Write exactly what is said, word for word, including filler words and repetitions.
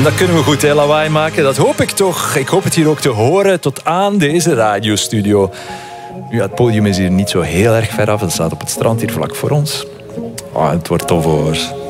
dat kunnen we goed, hè, lawaai maken. Dat hoop ik toch. Ik hoop het hier ook te horen tot aan deze radiostudio. Nu, het podium is hier niet zo heel erg ver af. Het staat op het strand hier vlak voor ons. Oh, het wordt tof hoor.